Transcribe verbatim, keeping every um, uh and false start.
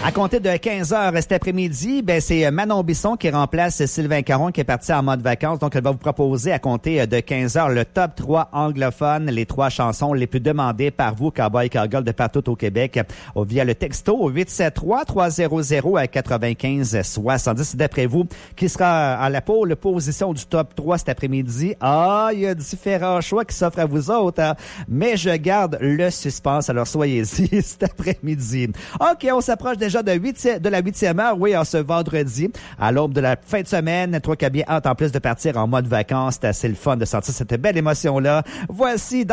À compter de quinze heures cet après-midi, ben c'est Manon Bisson qui remplace Sylvain Caron qui est parti en mode vacances. Donc, elle va vous proposer à compter de quinze heures le top trois anglophone, les trois chansons les plus demandées par vous, Cowboy Cowgirl, de partout au Québec, via le texto au huit sept trois trois zéro zéro à quatre-vingt-quinze soixante-dix. D'après vous, qui sera à la pole position du top trois cet après-midi? Ah, il y a différents choix qui s'offrent à vous autres, hein? Mais je garde le suspense, alors soyez-y cet après-midi. OK, on s'approche déjà de, huit, de la huitième heure, oui, en ce vendredi, à l'aube de la fin de semaine. Toi qui as bien hâte en plus de partir en mode vacances, c'est assez le fun de sentir cette belle émotion-là. Voici